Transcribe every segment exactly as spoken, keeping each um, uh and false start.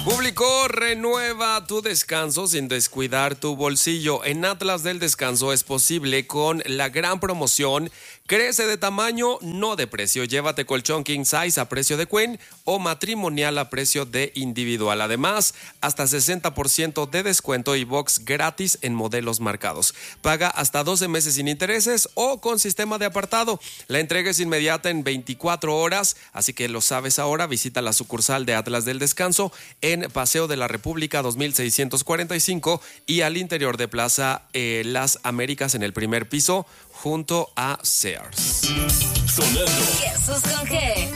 Público, renueva tu descanso sin descuidar tu bolsillo. En Atlas del Descanso es posible con la gran promoción Crece de tamaño, no de precio. Llévate colchón king size a precio de queen o matrimonial a precio de individual. Además, hasta sesenta por ciento de descuento y box gratis en modelos marcados. Paga hasta doce meses sin intereses o con sistema de apartado. La entrega es inmediata en veinticuatro horas, así que lo sabes ahora. Visita la sucursal de Atlas del Descanso en Paseo de la República dos mil seiscientos cuarenta y cinco y al interior de Plaza eh, Las Américas en el primer piso junto a Sears. Sonando. Jesús con G.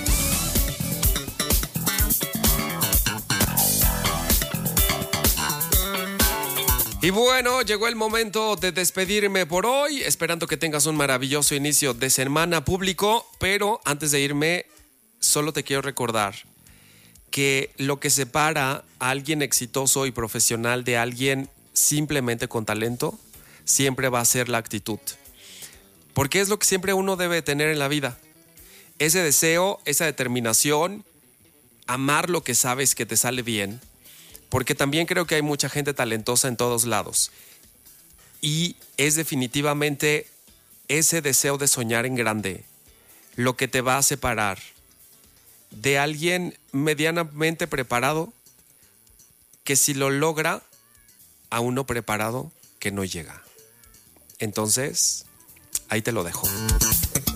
Y bueno, llegó el momento de despedirme por hoy, esperando que tengas un maravilloso inicio de semana, público, pero antes de irme, solo te quiero recordar que lo que separa a alguien exitoso y profesional de alguien simplemente con talento, siempre va a ser la actitud. Porque es lo que siempre uno debe tener en la vida. Ese deseo, esa determinación, amar lo que sabes que te sale bien. Porque también creo que hay mucha gente talentosa en todos lados. Y es definitivamente ese deseo de soñar en grande lo que te va a separar de alguien medianamente preparado que si lo logra, a uno preparado que no llega. Entonces, ahí te lo dejo.